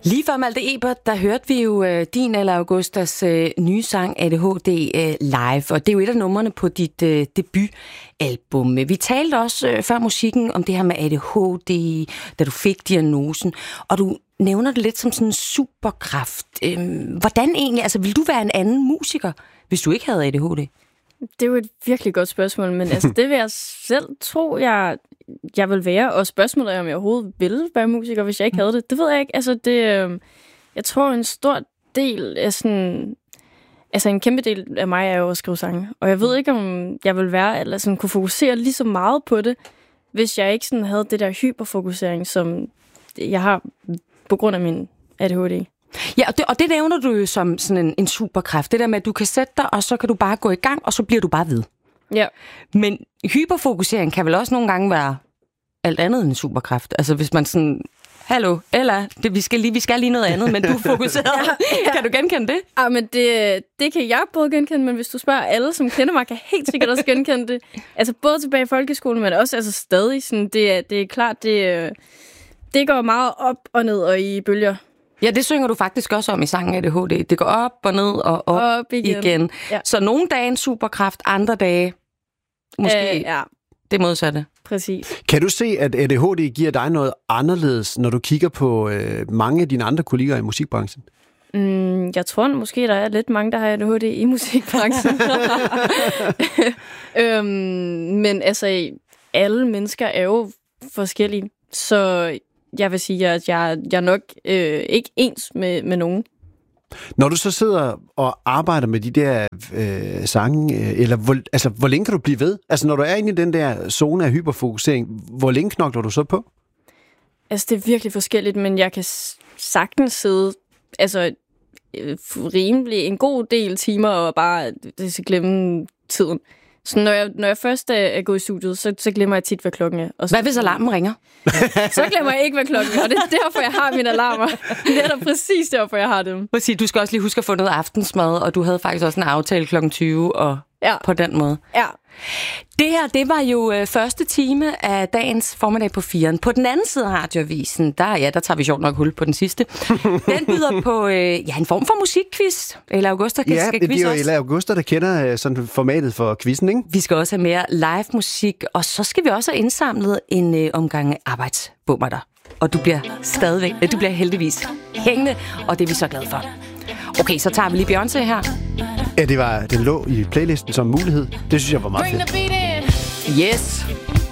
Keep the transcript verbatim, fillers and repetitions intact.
Lige før Malte Ebert, der hørte vi jo øh, din eller Augustas øh, nye sang A D H D øh, live, og det er jo et af numrene på dit øh, debutalbum. Vi talte også øh, før musikken om det her med A D H D, da du fik diagnosen, og du nævner det lidt som sådan en superkraft. Øh, hvordan egentlig, altså vil du være en anden musiker, hvis du ikke havde A D H D? Det er jo et virkelig godt spørgsmål, men altså, det vil jeg selv tro, jeg, jeg vil være. Og spørgsmålet er, om jeg overhovedet ville være musiker, hvis jeg ikke havde det. Det ved jeg ikke. Altså, det, øh, jeg tror, en stor del af sådan... Altså, en kæmpe del af mig er jo at skrive sange. Og jeg ved ikke, om jeg vil være, eller sådan kunne fokusere lige så meget på det, hvis jeg ikke sådan havde det der hyperfokusering, som jeg har på grund af min A D H D. Ja, og det, og det nævner du jo som sådan en, en superkraft. Det der med, at du kan sætte dig, og så kan du bare gå i gang, og så bliver du bare ved. Ja. Men hyperfokusering kan vel også nogle gange være alt andet end en superkraft. Altså hvis man sådan, hallo, Ella, det, vi, skal lige, vi skal lige noget andet, men du er fokuseret. ja, ja. Kan du genkende det? Ja, men det, det kan jeg både genkende, men hvis du spørger alle, som kender mig, kan helt sikkert også genkende det. Altså både tilbage i folkeskolen, men også altså stadig. Sådan, det, det er klart, det, det går meget op og ned og i bølger. Ja, det synger du faktisk også om i sangen A D H D. Det går op og ned og op, op igen. igen. Ja. Så nogle dage en superkraft, andre dage måske øh, ja. det modsatte. Præcis. Kan du se, at A D H D giver dig noget anderledes, når du kigger på øh, mange af dine andre kolleger i musikbranchen? Mm, jeg tror måske, der er lidt mange, der har A D H D i musikbranchen. øhm, men altså, alle mennesker er jo forskellige, så... Jeg vil sige, at jeg, jeg er nok øh, ikke ens med, med nogen. Når du så sidder og arbejder med de der øh, sange, øh, eller hvor, altså, hvor længe kan du blive ved? Altså, når du er inde i den der zone af hyperfokusering, hvor længe knokler du så på? Altså, det er virkelig forskelligt, men jeg kan sagtens sidde altså, øh, rimelig en god del timer og bare det skal glemme tiden. Så når jeg, når jeg først er, er gået i studiet, så, så glemmer jeg tit, hvad klokken er. Og så, hvad hvis alarmen ringer? Så glemmer jeg ikke, hvad klokken er, og det er derfor, jeg har mine alarmer. Det er da præcis derfor, jeg har dem. Du skal også lige huske at få noget aftensmad, og du havde faktisk også en aftale klokken tyve, og ja. På den måde. Ja. Det her, det var jo øh, første time af dagens formiddag på firen. På den anden side af radioavisen, der, ja, der tager vi sjovt nok hul på den sidste. Den byder på øh, ja, en form for musikquiz. Eller Augusta kan ja, skal quiz det er jo også. Ella Augusta, der kender øh, sådan formatet for quizzen, ikke? Vi skal også have mere live musik, og så skal vi også have indsamlet en øh, omgang arbejdsbummer der. Og du bliver stadigvæk, øh, du bliver heldigvis hængende, og det er vi så glade for. Okay, så tager vi lige Beyoncé her. Ja, det var, den lå i playlisten som mulighed. Det synes jeg var meget fedt. Yes.